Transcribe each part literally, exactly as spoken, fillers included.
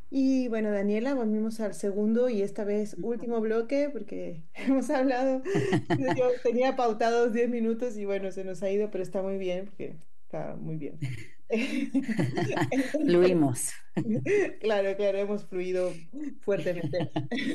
Y bueno, Daniela, volvimos al segundo y esta vez Ujú. último bloque porque hemos hablado, yo tenía pautados diez minutos y bueno, se nos ha ido, pero está muy bien porque está muy bien. Entonces, Fluimos. claro, claro, hemos fluido fuertemente.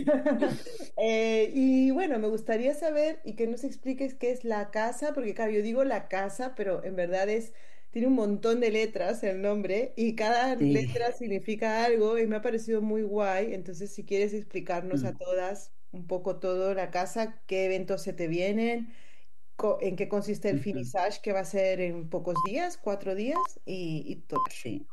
Eh, y bueno, me gustaría saber y que nos expliques qué es la casa, porque claro, yo digo la casa, pero en verdad es, tiene un montón de letras el nombre y cada Sí. letra significa algo y me ha parecido muy guay. Entonces, si quieres explicarnos a Mm, todas un poco todo la casa, qué eventos se te vienen, co- en qué consiste el ujú. finissage que va a ser en pocos días, cuatro días y, y todo eso. Sí,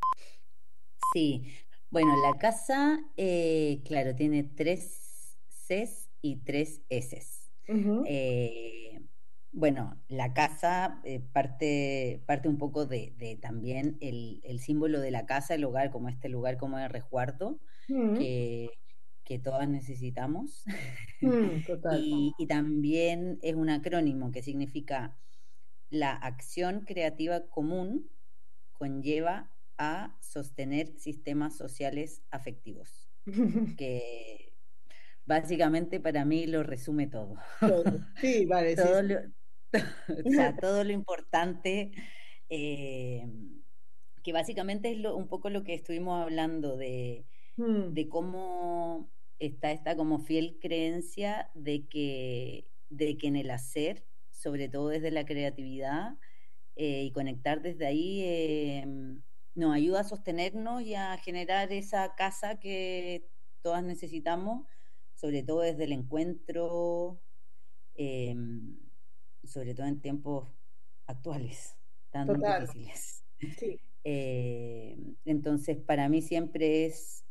sí. Bueno, la casa, eh, claro, tiene tres Cs y tres Ss. Ujú. Eh, bueno, la casa eh, parte, parte un poco de, de también el, el símbolo de la casa, el hogar, como este lugar como de resguardo Mm, que, que todas necesitamos. mm, total. Y, y también es un acrónimo que significa la acción creativa común conlleva a sostener sistemas sociales afectivos, que básicamente para mí lo resume todo. Todo. Sí, vale, sí, Todo sí. lo, o sea, todo lo importante, eh, que básicamente es lo, un poco lo que estuvimos hablando de, Mm, de cómo está esta como fiel creencia de que, de que en el hacer, sobre todo desde la creatividad, eh, y conectar desde ahí, eh, nos ayuda a sostenernos y a generar esa casa que todas necesitamos, sobre todo desde el encuentro, eh, sobre todo en tiempos actuales tan total. difíciles. Sí. Eh, entonces, para mí siempre es,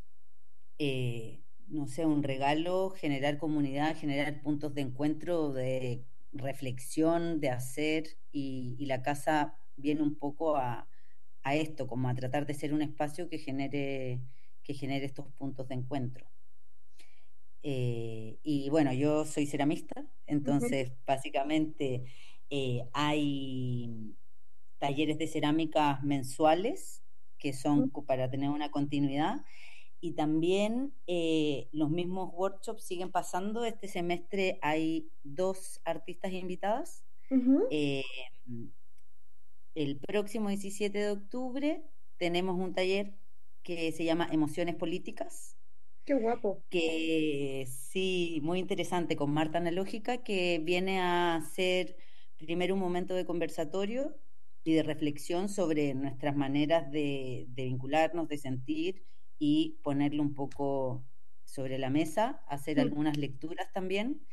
eh, no sé, un regalo generar comunidad, generar puntos de encuentro, de reflexión, de hacer, y, y la casa viene un poco a, a esto, como a tratar de ser un espacio que genere, que genere estos puntos de encuentro. Eh, y bueno, yo soy ceramista, Ujú, entonces básicamente eh, hay talleres de cerámica mensuales que ujú, son co- para tener una continuidad, y también eh, los mismos workshops siguen pasando. Este semestre hay dos artistas invitadas. ujú. Eh, el próximo diecisiete de octubre tenemos un taller que se llama Emociones Políticas, Qué guapo. que sí, muy interesante, con Marta Analógica, que viene a ser primero un momento de conversatorio y de reflexión sobre nuestras maneras de, de vincularnos, de sentir, y ponerlo un poco sobre la mesa, hacer Mm. algunas lecturas también.